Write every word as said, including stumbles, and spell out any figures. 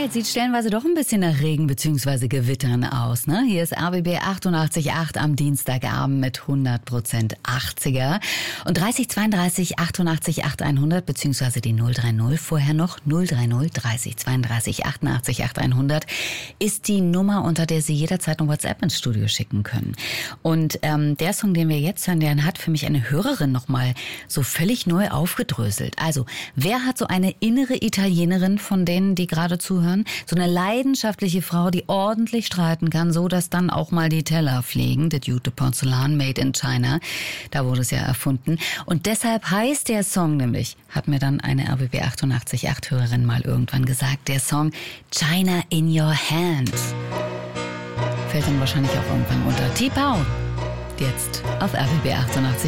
es sieht stellenweise doch ein bisschen nach Regen bzw. Gewittern aus. Ne? Hier ist R B B achtundachtzig Komma acht am Dienstagabend mit hundert Prozent achtziger. Und dreißig zweiunddreißig achtundachtzig Komma acht hundert bzw. die null drei null vorher noch null drei null dreißig zweiunddreißig achtundachtzig Komma acht hundert ist die Nummer, unter der Sie jederzeit ein WhatsApp ins Studio schicken können. Und ähm, der Song, den wir jetzt hören, der hat für mich eine Hörerin nochmal so völlig neu aufgedröselt. Also, wer hat so eine innere Italienerin von denen, die gerade zuhören? So eine leidenschaftliche Frau, die ordentlich streiten kann, so dass dann auch mal die Teller fliegen. Das gute Porzellan made in China. Da wurde es ja erfunden. Und deshalb heißt der Song nämlich, hat mir dann eine R B B achtundachtzig Komma acht Hörerin mal irgendwann gesagt, der Song China in Your Hand. Fällt dann wahrscheinlich auch irgendwann unter. T-Pound. Jetzt auf R B B achtundachtzig.